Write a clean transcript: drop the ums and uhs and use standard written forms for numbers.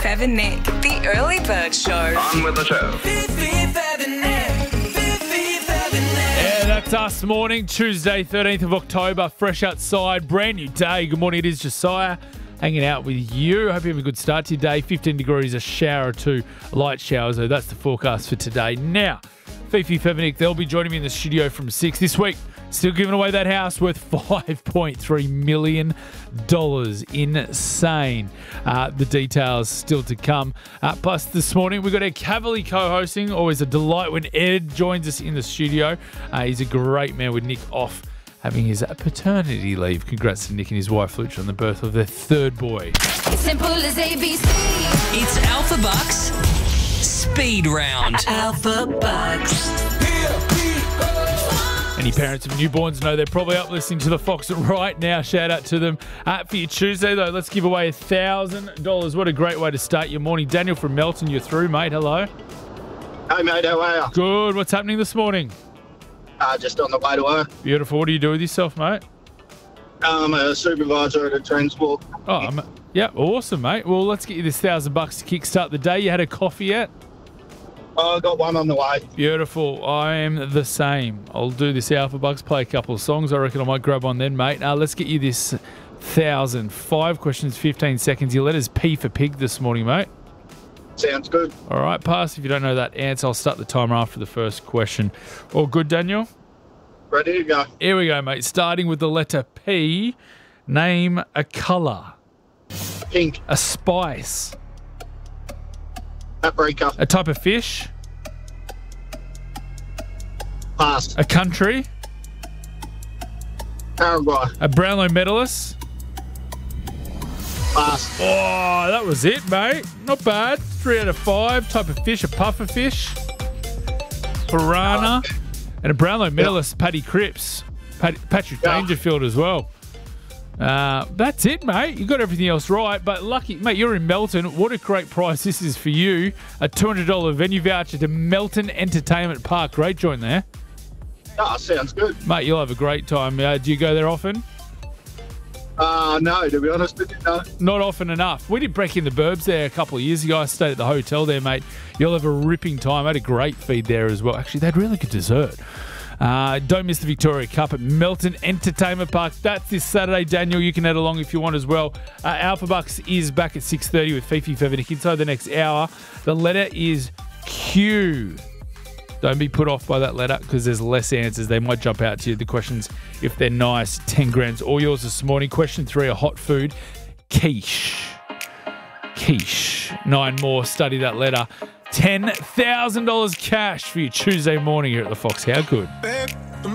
Fev and Nick, the Early Bird Show. On with the show. Yeah, that's us morning, Tuesday, 13th of October, fresh outside, brand new day. Good morning, it is Josiah hanging out with you. Hope you have a good start to your day. 15 degrees, a shower or two, light showers, though. That's the forecast for today. Now, Fifi, Fev and Nick, they'll be joining me in the studio from 6 this week. Still giving away that house worth $5.3 million. Insane. The details still to come. Plus, this morning, we've got our Cavalier co-hosting. Always a delight when Ed joins us in the studio. He's a great man with Nick off having his paternity leave. Congrats to Nick and his wife, Lucha, on the birth of their third boy. Simple as ABC. It's Alpha Bucks Speed Round. Alpha Bucks. Any parents of newborns know they're probably up listening to the Fox right now. Shout out to them. For your Tuesday, though, let's give away $1,000. What a great way to start your morning. Daniel from Melton, you're through, mate. Hello. Hey, mate, how are you? Good. What's happening this morning? Just on the way to work. Beautiful. What do you do with yourself, mate? I'm a supervisor at a transport. Oh, yeah, awesome, mate. Well, let's get you this $1,000 to kickstart the day. You had a coffee yet? I got one on the way. Beautiful. I am the same. I'll do this Alpha Bucks, play a couple of songs. I reckon I might grab one then, mate. Let's get you this 1,000. 5 questions, 15 seconds. Your letter's P for pig this morning, mate. Sounds good. All right, pass. If you don't know that answer, I'll start the timer after the first question. All good, Daniel? Ready to go. Here we go, mate. Starting with the letter P, name a colour. Pink. A spice. Paprika. A type of fish. Pass. A country. Paraguay. A Brownlow medalist. Pass. Oh, that was it, mate. Not bad. 3 out of 5. Type of fish, a puffer fish. Piranha. And a Brownlow medalist, Paddy Cripps. Patrick Dangerfield as well. That's it, mate. You got everything else right, but lucky, mate, you're in Melton. What a great prize this is for you. A $200 venue voucher to Melton Entertainment Park. Great joint there. Sounds good. Mate, you'll have a great time. Do you go there often? No, to be honest with you, no. Not often enough. We did Break in the Burbs there a couple of years ago. I stayed at the hotel there, mate. You'll have a ripping time. I had a great feed there as well. Actually, they had really good dessert. Don't miss the Victoria Cup at Melton Entertainment Park. That's this Saturday, Daniel. You can head along if you want as well. Alpha Bucks is back at 6:30 with Fifi, Fev and Nick inside the next hour. The letter is Q. Don't be put off by that letter because there's less answers. They might jump out to you. The questions, if they're nice, 10 grand's all yours this morning. Question 3, a hot food. Quiche. Quiche. 9 more. Study that letter. $10,000 cash for your Tuesday morning here at the Fox. How good?